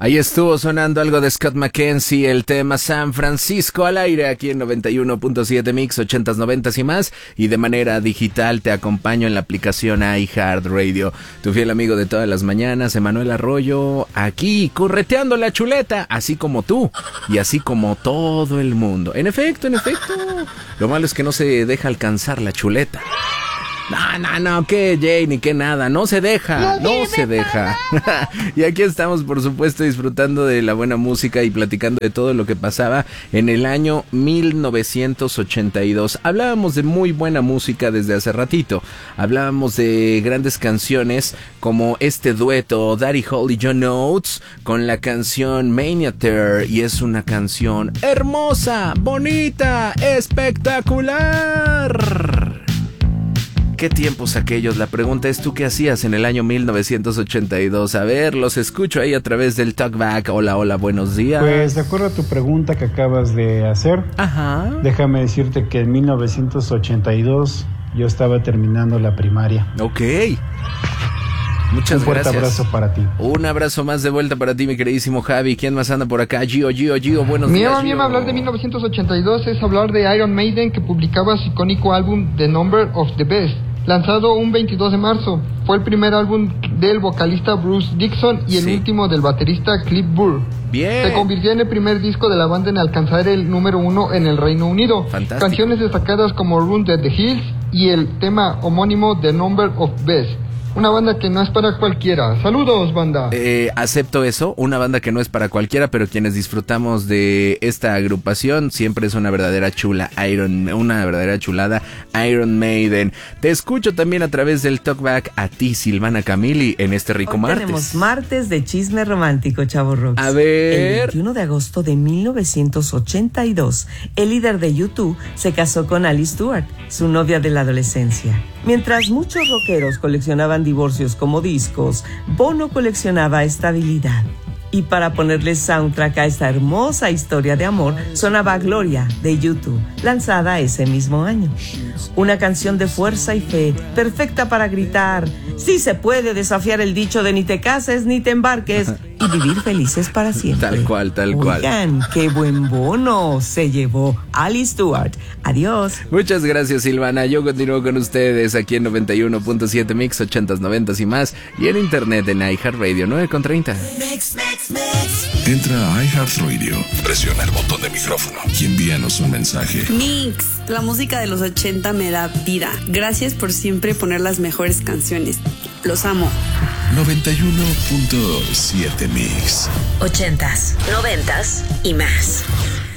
Ahí estuvo sonando algo de Scott McKenzie, el tema San Francisco al aire aquí en 91.7 Mix, 80s, 90s y más. Y de manera digital te acompaño en la aplicación iHeartRadio. Tu fiel amigo de todas las mañanas, Emanuel Arroyo, aquí correteando la chuleta, así como tú y así como todo el mundo. En efecto. Lo malo es que no se deja alcanzar la chuleta. No, que Jay, ni que nada, no se deja. Y aquí estamos, por supuesto, disfrutando de la buena música y platicando de todo lo que pasaba en el año 1982. Hablábamos de muy buena música desde hace ratito. Hablábamos de grandes canciones como este dueto Daddy Hall y John Oates con la canción Maniater, y es una canción hermosa, bonita, espectacular. ¿Qué tiempos aquellos? La pregunta es, ¿tú qué hacías en el año 1982? A ver, los escucho ahí a través del Talkback. Hola, buenos días. Pues de acuerdo a tu pregunta que acabas de hacer, déjame decirte que en 1982 yo estaba terminando la primaria. Ok. Muchas gracias. Un fuerte abrazo para ti. Un abrazo más de vuelta para ti, mi queridísimo Javi. ¿Quién más anda por acá? Gio, buenos días, Gio. Hablar de 1982 es hablar de Iron Maiden, que publicaba su icónico álbum The Number of the Beast, lanzado un 22 de marzo. Fue el primer álbum del vocalista Bruce Dickinson y el último del baterista Cliff Burr. Bien. Se convirtió en el primer disco de la banda en alcanzar el número 1 en el Reino Unido. Fantástico. Canciones destacadas como Run to the Hills y el tema homónimo The Number of Beast. Una banda que no es para cualquiera. Saludos, banda. Acepto eso, una banda que no es para cualquiera, pero quienes disfrutamos de esta agrupación siempre es una verdadera chulada, Iron Maiden. Te escucho también a través del Talkback a ti, Silvana Camili, en este rico martes. Tenemos martes de chisme romántico, Chavo Rocks. A ver. El 21 de agosto de 1982, el líder de U2 se casó con Alice Stewart, su novia de la adolescencia. Mientras muchos rockeros coleccionaban divorcios como discos, Bono coleccionaba estabilidad. Y para ponerle soundtrack a esta hermosa historia de amor, sonaba Gloria de U2, lanzada ese mismo año. Una canción de fuerza y fe, perfecta para gritar: sí se puede, desafiar el dicho de ni te cases ni te embarques y vivir felices para siempre. Tal cual. Oigan, qué buen Bono se llevó Alice Stewart. Adiós. Muchas gracias, Silvana. Yo continúo con ustedes aquí en 91.7 Mix, 80s, 90s y más, y en internet en iHeartRadio 9:30. Entra a iHeartRadio, presiona el botón de micrófono y envíanos un mensaje. Mix, la música de los 80 me da vida. Gracias por siempre poner las mejores canciones. Los amo. 91.7 Mix. 80s, 90s y más.